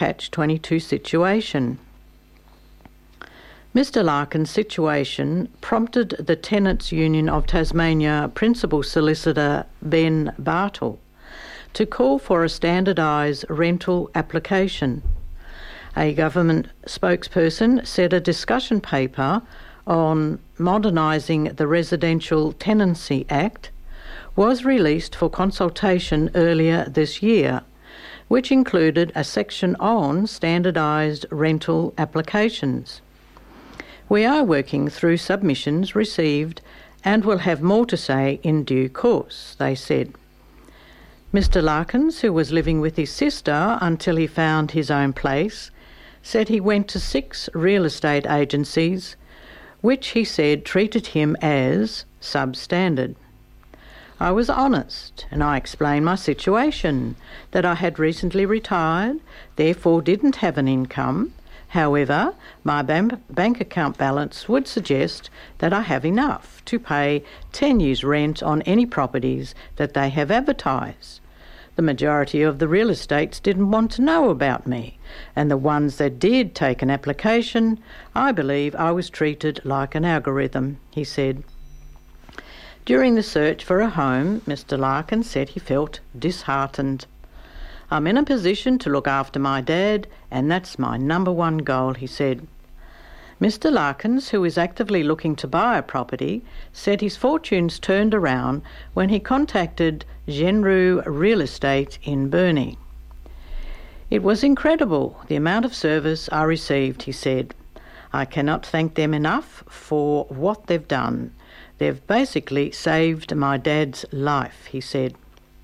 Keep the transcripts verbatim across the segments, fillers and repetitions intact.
catch twenty-two situation. Mister Larkin's situation prompted the Tenants' Union of Tasmania Principal Solicitor Ben Bartle to call for a standardised rental application. A government spokesperson said a discussion paper on modernising the Residential Tenancy Act was released for consultation earlier this year, which included a section on standardised rental applications. We are working through submissions received and will have more to say in due course, they said. Mister Larkins, who was living with his sister until he found his own place, said he went to six real estate agencies, which he said treated him as substandard. I was honest and I explained my situation, that I had recently retired, therefore didn't have an income. However, my bank account balance would suggest that I have enough to pay ten years' rent on any properties that they have advertised. The majority of the real estates didn't want to know about me, and the ones that did take an application, I believe I was treated like an algorithm, he said. During the search for a home, Mister Larkin said he felt disheartened. I'm in a position to look after my dad, and that's my number one goal, he said. Mister Larkins, who is actively looking to buy a property, said his fortunes turned around when he contacted Genru Real Estate in Burnie. It was incredible, the amount of service I received, he said. I cannot thank them enough for what they've done. They've basically saved my dad's life, he said.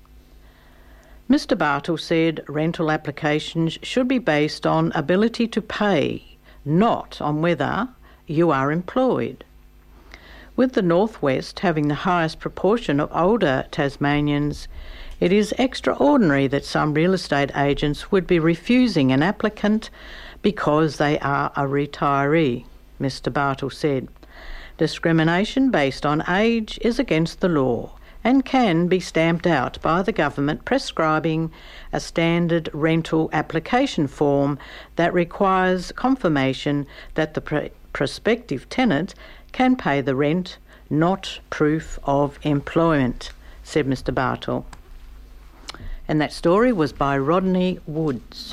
Mister Bartle said rental applications should be based on ability to pay, not on whether you are employed. With the Northwest having the highest proportion of older Tasmanians, it is extraordinary that some real estate agents would be refusing an applicant because they are a retiree, Mister Bartle said. Discrimination based on age is against the law and can be stamped out by the government prescribing a standard rental application form that requires confirmation that the pr- prospective tenant can pay the rent, not proof of employment, said Mister Bartle. And that story was by Rodney Woods.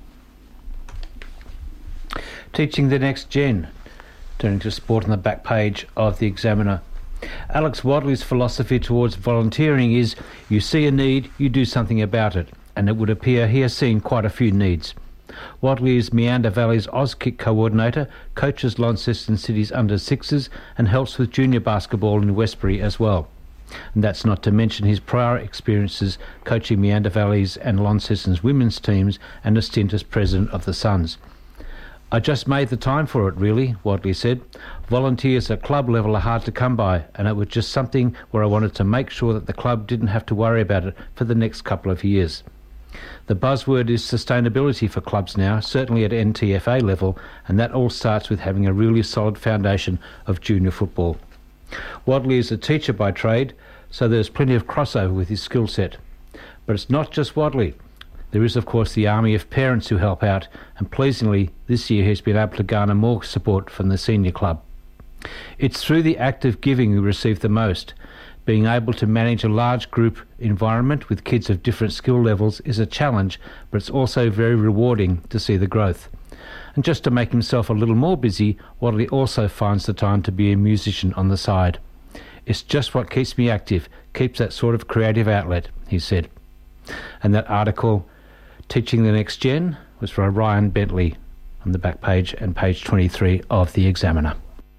Teaching the next gen. Turning to sport on the back page of the Examiner. Alex Wadley's philosophy towards volunteering is you see a need, you do something about it, and it would appear he has seen quite a few needs. Wadley is Meander Valley's Auskick coordinator, coaches Launceston City's under sixes and helps with junior basketball in Westbury as well. And that's not to mention his prior experiences coaching Meander Valley's and Launceston's women's teams and a stint as president of the Suns. I just made the time for it, really, Wadley said. Volunteers at club level are hard to come by, and it was just something where I wanted to make sure that the club didn't have to worry about it for the next couple of years. The buzzword is sustainability for clubs now, certainly at N T F A level, and that all starts with having a really solid foundation of junior football. Wadley is a teacher by trade, so there's plenty of crossover with his skill set. But it's not just Wadley. There is, of course, the army of parents who help out, and pleasingly, this year he's been able to garner more support from the senior club. It's through the act of giving we receive the most. Being able to manage a large group environment with kids of different skill levels is a challenge, but it's also very rewarding to see the growth. And just to make himself a little more busy, Wadley also finds the time to be a musician on the side. It's just what keeps me active, keeps that sort of creative outlet, he said. And that article, Teaching the Next Gen, was by Ryan Bentley on the back page and page twenty-three of the Examiner.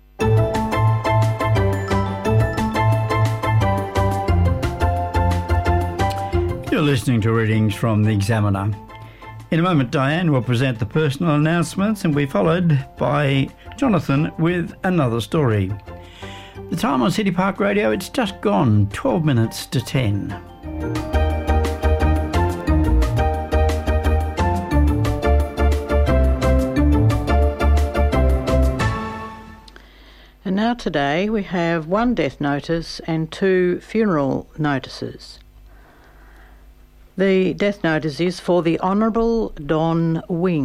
You're listening to readings from the Examiner. In a moment, Diane will present the personal announcements and be followed by Jonathan with another story. The time on City Park Radio, it's just gone twelve minutes to ten. And now today we have one death notice and two funeral notices. The death notice is for the Honourable Don Wing.